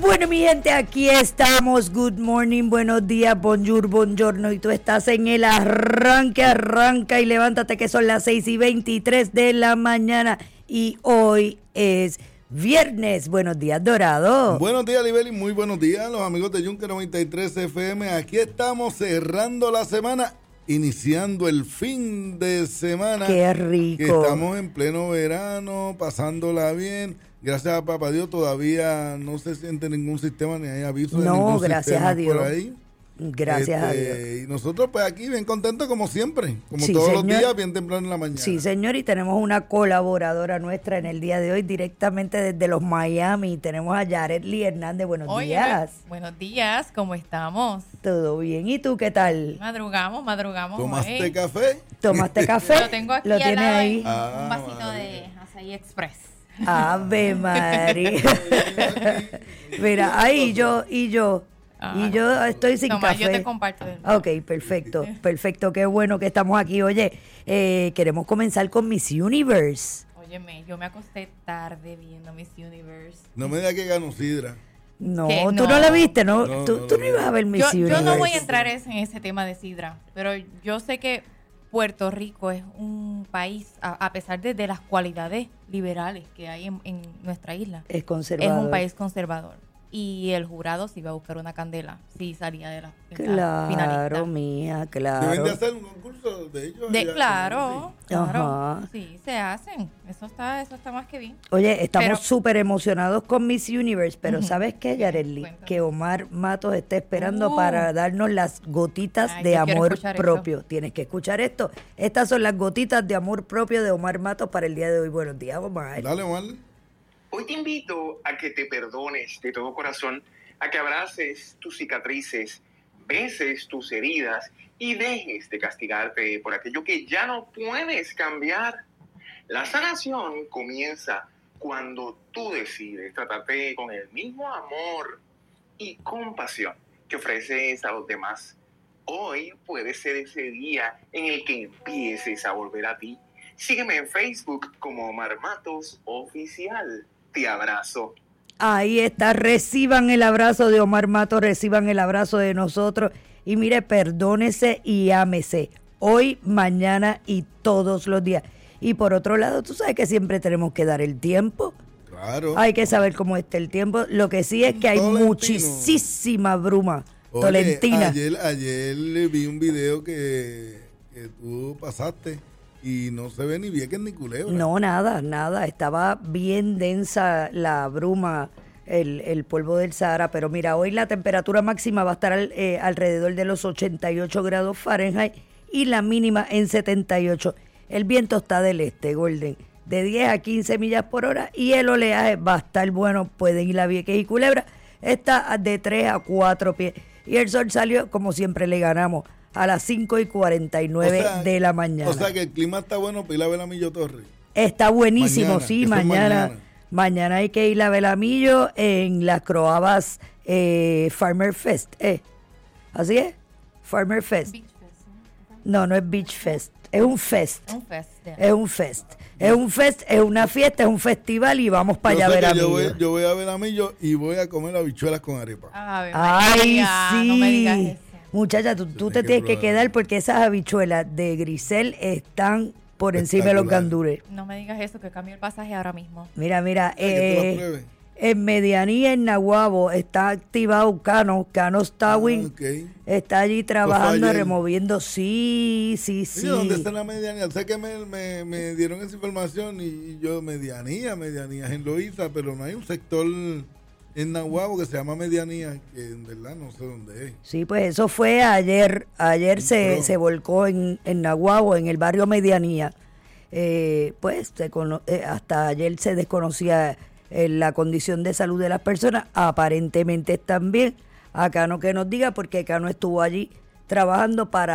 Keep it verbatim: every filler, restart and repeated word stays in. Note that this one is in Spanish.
Bueno, mi gente, aquí estamos. Good morning, buenos días, bonjour, buongiorno. Y tú estás en el arranque, arranca y levántate, que son las seis y veintitrés de la mañana. Y hoy es viernes. Buenos días, Dorado. Buenos días, Libeli. Muy buenos días, los amigos de Yunque noventa y tres F M. Aquí estamos cerrando la semana, iniciando el fin de semana. ¡Qué rico! Que estamos en pleno verano, pasándola bien. Gracias a Papá Dios todavía no se siente ningún sistema ni hay aviso de no, ningún gracias sistema a Dios. por ahí. Gracias este, a Dios. Y nosotros pues aquí bien contentos como siempre, como Sí, todos señor. los días, bien temprano en la mañana. Sí, señor, y tenemos una colaboradora nuestra en el día de hoy directamente desde los Miami. Tenemos a Yaretly Hernández. Buenos Oye, días. Buenos días, ¿cómo estamos? ¿Todo bien? ¿Y tú qué tal? Madrugamos, madrugamos. ¿Tomaste hoy. café? ¿Tomaste café? Lo tengo aquí ¿Lo al tienes lado, ahí? Ah, un vasito madre. de Açaí Express. Ave María. Mira, ahí yo y yo. Ah, y yo estoy sin toma, café. yo te comparto. Ok, perfecto, perfecto, qué bueno que estamos aquí. Oye, eh, queremos comenzar con Miss Universe. Óyeme, yo me acosté tarde viendo Miss Universe. No me digas que ganó Sidra. No, ¿Qué? tú no, No. la viste, ¿no? No, tú no tú la no vi. ibas a ver Miss Yo, Universe. yo no voy a entrar es- en ese tema de Sidra, pero yo sé que Puerto Rico es un país, a, a pesar de, de las cualidades liberales que hay en, en nuestra isla, Es es conservador. un país conservador. Y el jurado sí iba a buscar una candela, sí salía de la Claro, finalista. mía, Deben claro. de hacer un concurso de ellos. De, allá, claro, sí. claro. Ajá. Sí, se hacen. Eso está, eso está más que bien. Oye, estamos Pero- súper emocionados con Miss Universe, pero Ujú. ¿sabes qué, Yaretly? Cuéntame. Que Omar Matos está esperando Uh. para darnos las gotitas Ay, de yo quiero amor escuchar propio. eso. Tienes que escuchar esto. Estas son las gotitas de amor propio de Omar Matos para el día de hoy. Buenos días, Omar. Dale, Omar. Hoy te invito a que te perdones de todo corazón, a que abraces tus cicatrices, beses tus heridas y dejes de castigarte por aquello que ya no puedes cambiar. La sanación comienza cuando tú decides tratarte con el mismo amor y compasión que ofreces a los demás. Hoy puede ser ese día en el que empieces a volver a ti. Sígueme en Facebook como Omar Matos Oficial. Te abrazo. Ahí está, reciban el abrazo de Omar Matos, reciban el abrazo de nosotros. Y mire, perdónese y ámese. Hoy, mañana y todos los días. Y por otro lado, tú sabes que siempre tenemos que dar el tiempo. Claro. Hay que saber cómo está el tiempo. Lo que sí es que hay Tolentino. muchísima bruma. Oye, Tolentina. Ayer, ayer le vi un video que, que tú pasaste y no se ve ni Vieques ni Culebra. No, nada, nada. Estaba bien densa la bruma, el, el polvo del Sahara. Pero mira, hoy la temperatura máxima va a estar al- eh, alrededor de los ochenta y ocho grados Fahrenheit y la mínima en setenta y ocho. El viento está del este, Golden, de diez a quince millas por hora y el oleaje va a estar bueno. Pueden ir a Vieques y Culebra. Está de tres a cuatro pies. Y el sol salió, como siempre le ganamos, a las cinco y cuarenta y nueve O sea, de la mañana. O sea que el clima está bueno para ir a ver a Millo Torres. Está buenísimo, Mañana, sí, eso es mañana, mañana. mañana. hay que ir a Velamillo en las Croabas eh, Farmer Fest. Eh. ¿Así es? Farmer Fest. Beach Fest, No, no es Beach Fest, es un fest. ¿no? Un fest. ya. Es un fest. Es un fest, es una fiesta, es un festival y vamos para Yo allá a sé ver a que yo voy, Millo. yo voy a ver a Millo y voy a comer habichuelas con arepa. Ave Ay, María, sí. no me digas eso. Muchacha, tú, tú te Tienes que tienes que probar. quedar porque esas habichuelas de Grisel están por encima de los Espectacular. gandures. No me digas eso, que cambio el pasaje ahora mismo. Mira, mira, que tú las eh, pruebes. en Medianía, en Naguabo, está activado Cano, Cano Stawin, Ah, ok. está allí trabajando, ayer. removiendo, sí, sí, sí. Mira, ¿dónde está la medianía? Sé que me, me, me dieron esa información y yo, medianía, medianía es en Loíza, pero no hay un sector en Nahuabo que se llama medianía, que en verdad no sé dónde es. Sí, pues eso fue ayer, ayer se, Pro. se volcó en, en Naguabo, en el barrio Medianía. Eh, pues se cono- eh, hasta ayer se desconocía eh, la condición de salud de las personas, aparentemente están bien. Acá no que nos diga, porque acá no estuvo allí trabajando para